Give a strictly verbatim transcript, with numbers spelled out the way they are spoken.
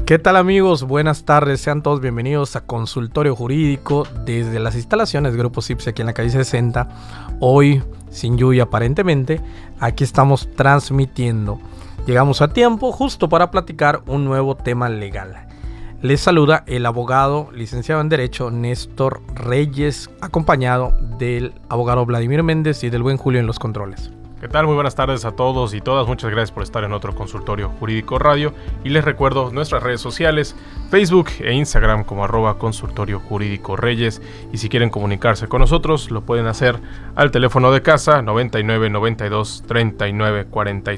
¿Qué tal, amigos? Buenas tardes, sean todos bienvenidos a Consultorio Jurídico desde las instalaciones de Grupo Cipse aquí en la calle sesenta. Hoy, sin lluvia aparentemente, aquí estamos transmitiendo. Llegamos a tiempo justo para platicar un nuevo tema legal. Les saluda el abogado licenciado en Derecho Néstor Reyes, acompañado del abogado Vladimir Méndez y del buen Julio en los controles. ¿Qué tal? Muy buenas tardes a todos y todas. Muchas gracias por estar en otro Consultorio Jurídico Radio. Y les recuerdo nuestras redes sociales, Facebook e Instagram como arroba Consultorio Jurídico Reyes. Y si quieren comunicarse con nosotros, lo pueden hacer al teléfono de casa noventa y nueve, noventa y dos, treinta y nueve, cuarenta y